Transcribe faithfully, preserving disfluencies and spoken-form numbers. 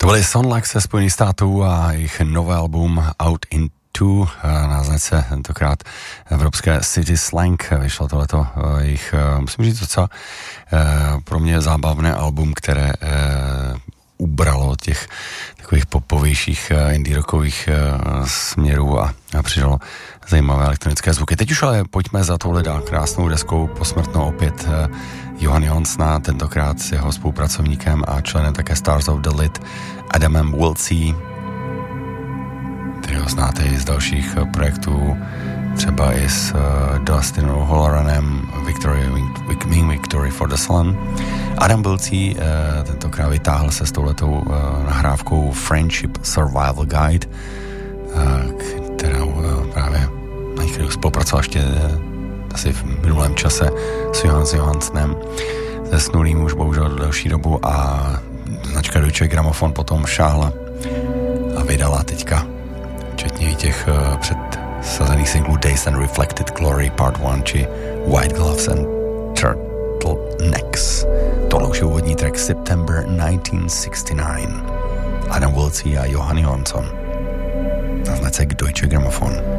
To byly Sonlax ze Spojených států a jejich nové album Out in Two, na značce tentokrát evropské City Slang. Vyšlo tohleto jejich, musím říct, docela pro mě zábavné album, které ubralo těch takových popovějších indie rockových směrů a, a přidalo zajímavé elektronické zvuky. Teď už ale pojďme za touhle dál krásnou deskou posmrtnou opět Johan Johnsona, tentokrát s jeho spolupracovníkem a členem také Stars of the Lid Adamem Wiltsey, kterého znáte i z dalších projektů, třeba i s uh, Dustinou Holleranem Victory, Wing Victory for the Sun. Adam Wiltsey uh, tentokrát vytáhl se s touhletou uh, nahrávkou Friendship Survival Guide, uh, kterou uh, právě na kterou spolupracoval ještě uh, asi v minulém čase s Johans Johanssonem, zesnulým už bohužel delší dobu, a značka Deutsche Grammophon potom šáhla a vydala teďka včetně i těch uh, předsazených singlů Days and Reflected Glory Part one či White Gloves and Turtlenecks. Tohle už je úvodní track September nineteen sixty-nine. Adam Wiltsey a Johan Jonsson na značce Deutsche Grammophon.